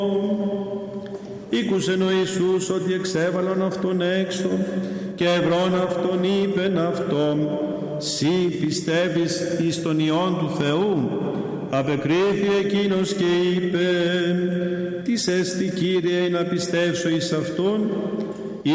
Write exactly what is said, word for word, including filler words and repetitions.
Ήκουσεν ο Ιησούς ότι εξέβαλαν αυτόν έξω και ευρών αυτόν είπεν αυτόν, «Συ πιστεύεις εις τον Υιόν του Θεού?» Απεκρίθη εκείνος και είπε, «Τις έστι Κύριε να πιστεύσω εις αυτόν?»